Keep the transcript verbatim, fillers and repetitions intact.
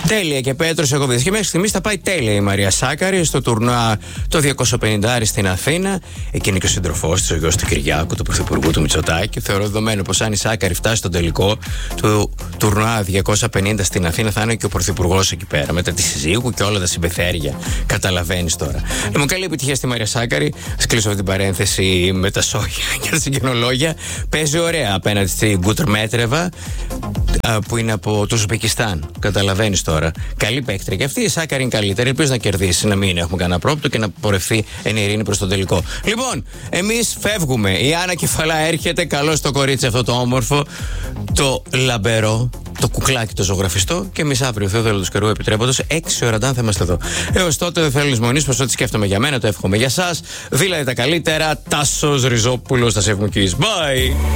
Τέλεια και Πέτρος Ιακωβίδης. Και μέχρι στιγμής θα πάει τέλεια η Μαρία Σάκαρη στο τουρνουά το διακόσια πενήντα στην Αθήνα. Εκεί είναι και ο σύντροφός της, ο γιος του Κυριάκου, του Πρωθυπουργού του Μητσοτάκη. Θεωρώ δεδομένο πως αν η Σάκαρη φτάσει στον τελικό του τουρνουά διακόσια πενήντα στην Αθήνα, θα είναι και ο Πρωθυπουργός εκεί πέρα. Μετά τη συζύγου και όλα τα συμπεθέρια. Καταλαβαίνεις τώρα. Λοιπόν, καλή επιτυχία στη Μαρία Σάκαρη. Ας κλείσω αυτή την παρένθεση με τα σόγια και τα συγγενολόγια. Παίζει ωραία απέναντι στην Γκουτρ Μέτρεβα, που είναι από το Ουσμπεκιστάν. Καταλαβαίνεις τώρα. Καλή παίκτρια. Και αυτή η Σάκαρη είναι καλύτερη. Ελπίζω να κερδίσει, να μην έχουμε κανένα πρόπτο και να πορευθεί εν ειρήνη προς τον τελικό. Λοιπόν, εμείς φεύγουμε. Η Άννα Κεφαλά έρχεται. Καλώς το κορίτσι αυτό το όμορφο, το λαμπερό, το κουκλάκι το ζωγραφιστό. Και εμείς αύριο, Θεόδωρο του καιρού επιτρέποντος, έξι ώρα θα είμαστε εδώ. Έως τότε δεν θέλω λησμονείς πως ό,τι σκέφτομαι για μένα το εύχομαι για σας. Δηλαδή τα καλύτερα. Τάσος Ριζόπουλος, θα σε εύχομαι και Bye!